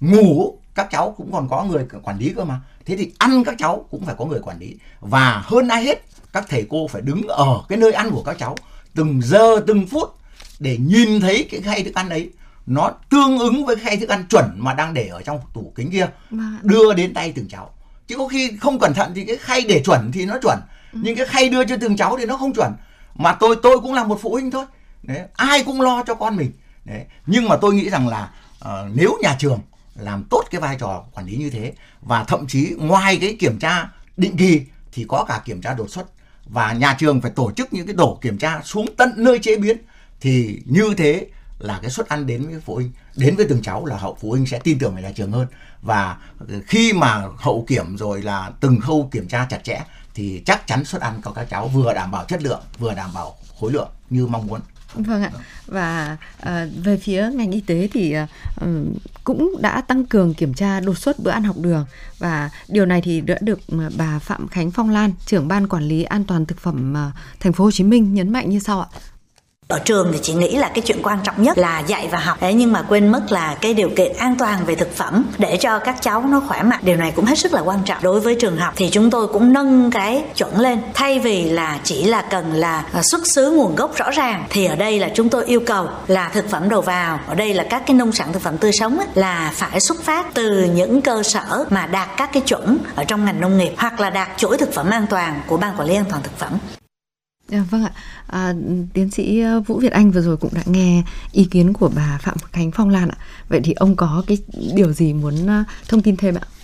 ngủ các cháu cũng còn có người quản lý cơ mà, thế thì ăn các cháu cũng phải có người quản lý. Và hơn ai hết, các thầy cô phải đứng ở cái nơi ăn của các cháu từng giờ từng phút để nhìn thấy cái khay thức ăn ấy nó tương ứng với khay thức ăn chuẩn mà đang để ở trong tủ kính kia, đưa đến tay từng cháu. Chứ có khi không cẩn thận thì cái khay để chuẩn thì nó chuẩn, nhưng cái khay đưa cho từng cháu thì nó không chuẩn. Mà tôi cũng là một phụ huynh thôi. Đấy, ai cũng lo cho con mình. Đấy. Nhưng mà tôi nghĩ rằng là nếu nhà trường làm tốt cái vai trò quản lý như thế, và thậm chí ngoài cái kiểm tra định kỳ thì có cả kiểm tra đột xuất, và nhà trường phải tổ chức những cái tổ kiểm tra xuống tận nơi chế biến, thì như thế là cái suất ăn đến với phụ huynh, đến với từng cháu là phụ huynh sẽ tin tưởng vào nhà trường hơn. Và khi mà hậu kiểm rồi là từng khâu kiểm tra chặt chẽ thì chắc chắn suất ăn của các cháu vừa đảm bảo chất lượng, vừa đảm bảo khối lượng như mong muốn. Vâng ạ. Và về phía ngành y tế thì cũng đã tăng cường kiểm tra đột xuất bữa ăn học đường, và điều này thì đã được bà Phạm Khánh Phong Lan, trưởng ban quản lý an toàn thực phẩm thành phố Hồ Chí Minh nhấn mạnh như sau ạ. Ở trường thì chị nghĩ là cái chuyện quan trọng nhất là dạy và học, thế nhưng mà quên mất là cái điều kiện an toàn về thực phẩm để cho các cháu nó khỏe mạnh. Điều này cũng hết sức là quan trọng. Đối với trường học thì chúng tôi cũng nâng cái chuẩn lên, thay vì là chỉ là cần là xuất xứ nguồn gốc rõ ràng, thì ở đây là chúng tôi yêu cầu là thực phẩm đầu vào, ở đây là các cái nông sản thực phẩm tươi sống ấy, là phải xuất phát từ những cơ sở mà đạt các cái chuẩn ở trong ngành nông nghiệp, hoặc là đạt chuỗi thực phẩm an toàn của Ban Quản lý An toàn thực phẩm. Vâng ạ. Tiến sĩ Vũ Việt Anh vừa rồi cũng đã nghe ý kiến của bà Phạm Khánh Phong Lan ạ. Vậy thì ông có cái điều gì muốn thông tin thêm ạ?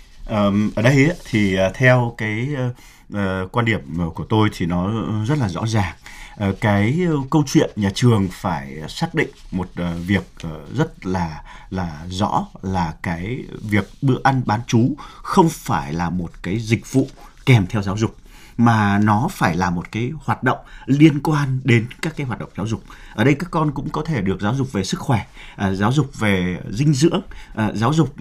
Ở đây ấy, thì theo cái quan điểm của tôi thì nó rất là rõ ràng. Cái câu chuyện nhà trường phải xác định một việc rất là rõ, là cái việc bữa ăn bán trú không phải là một cái dịch vụ kèm theo giáo dục, mà nó phải là một cái hoạt động liên quan đến các cái hoạt động giáo dục. Ở đây các con cũng có thể được giáo dục về sức khỏe, giáo dục về dinh dưỡng, giáo dục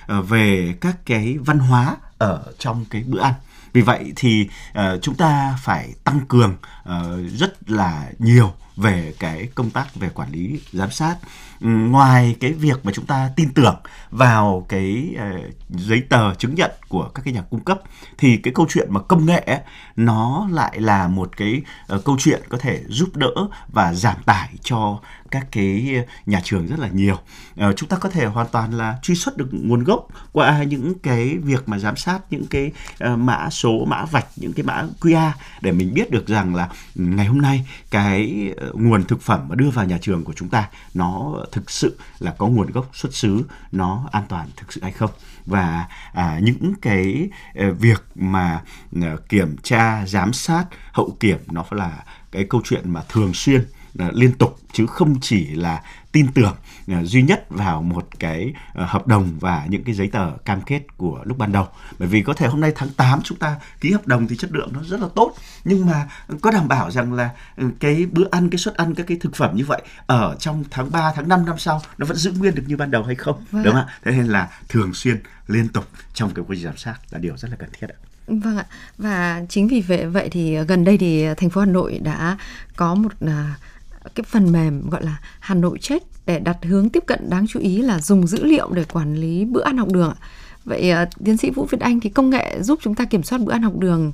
về các cái văn hóa ở trong cái bữa ăn. Vì vậy thì chúng ta phải tăng cường rất là nhiều về cái công tác về quản lý giám sát. Ngoài cái việc mà chúng ta tin tưởng vào cái giấy tờ chứng nhận của các cái nhà cung cấp, thì cái câu chuyện mà công nghệ ấy, nó lại là một cái câu chuyện có thể giúp đỡ và giảm tải cho các cái nhà trường rất là nhiều. Chúng ta có thể hoàn toàn là truy xuất được nguồn gốc qua những cái việc mà giám sát những cái mã số, mã vạch, những cái mã QR để mình biết được rằng là ngày hôm nay cái nguồn thực phẩm mà đưa vào nhà trường của chúng ta nó thực sự là có nguồn gốc xuất xứ, nó an toàn thực sự hay không. Và những cái việc mà kiểm tra, giám sát, hậu kiểm nó phải là cái câu chuyện mà thường xuyên, liên tục, chứ không chỉ là tin tưởng duy nhất vào một cái hợp đồng và những cái giấy tờ cam kết của lúc ban đầu. Bởi vì có thể hôm nay tháng 8 chúng ta ký hợp đồng thì chất lượng nó rất là tốt, nhưng mà có đảm bảo rằng là cái bữa ăn, cái suất ăn, các cái thực phẩm như vậy ở trong tháng 3, tháng 5 năm sau nó vẫn giữ nguyên được như ban đầu hay không? Đúng không ạ? Thế nên là thường xuyên, liên tục trong cái quá trình giám sát là điều rất là cần thiết ạ. Vâng ạ. Và chính vì vậy thì gần đây thì thành phố Hà Nội đã có một cái phần mềm gọi là Hà Nội Check để đặt hướng tiếp cận đáng chú ý là dùng dữ liệu để quản lý bữa ăn học đường. Vậy tiến sĩ Vũ Việt Anh, thì công nghệ giúp chúng ta kiểm soát bữa ăn học đường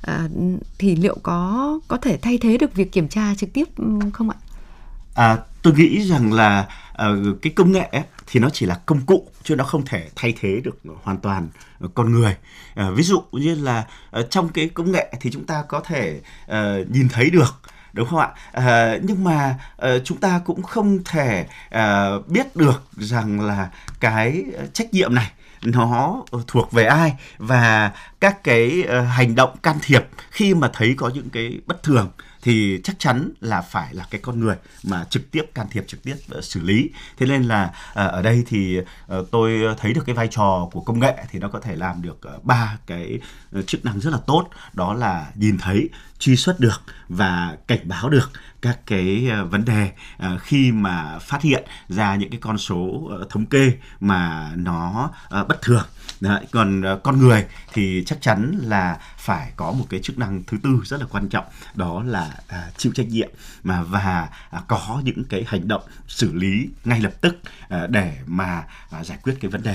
thì liệu có thể thay thế được việc kiểm tra trực tiếp không ạ? Tôi nghĩ rằng là cái công nghệ ấy, thì nó chỉ là công cụ, chứ nó không thể thay thế được hoàn toàn con người. Ví dụ như là trong cái công nghệ thì chúng ta có thể nhìn thấy được, đúng không ạ? Nhưng mà chúng ta cũng không thể biết được rằng là cái trách nhiệm này nó thuộc về ai, và các cái hành động can thiệp khi mà thấy có những cái bất thường thì chắc chắn là phải là cái con người mà trực tiếp can thiệp, trực tiếp xử lý. Thế nên là ở đây thì tôi thấy được cái vai trò của công nghệ thì nó có thể làm được 3 cái chức năng rất là tốt. Đó là nhìn thấy, truy xuất được và cảnh báo được các cái vấn đề khi mà phát hiện ra những cái con số thống kê mà nó bất thường. Đấy, còn con người thì chắc chắn là phải có một cái chức năng thứ tư rất là quan trọng, đó là chịu trách nhiệm và có những cái hành động xử lý ngay lập tức để mà giải quyết cái vấn đề.